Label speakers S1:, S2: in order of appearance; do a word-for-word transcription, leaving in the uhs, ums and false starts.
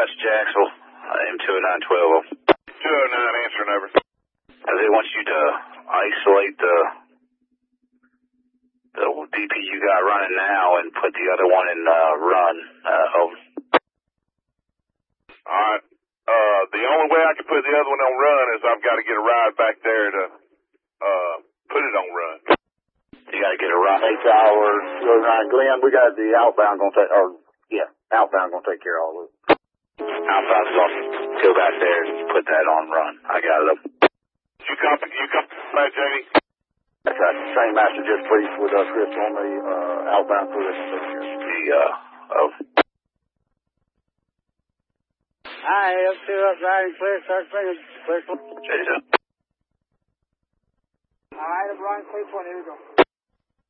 S1: dispatch Jacksonville, M two oh nine twelve.
S2: two oh nine answering over.
S1: Uh, they want you to isolate the the D P you got running now and put the other one in uh, run. Uh, over.
S2: All right. Uh, the only way I can put the other one on run is I've got to get a ride back there to uh put it on run.
S1: You got to get a ride.
S3: Eight hours, two oh nine. Glenn, we got the outbound going to take, or yeah, outbound going to take care of all of it.
S1: Outbound's going to go back there and put that on run. I got it.
S2: You copy? You copy that, J D?
S3: That's right. Same master just briefed with uh, Chris on the uh, outbound crew.
S1: The uh, oh.
S4: Hi, up two up riding clear, start swinging. Clear.
S1: Jason.
S4: All right, I'm running clear twenty, here we go.